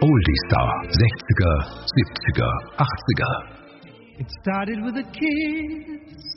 Oldie Star, 60er, 70er, 80er. It started with a kiss.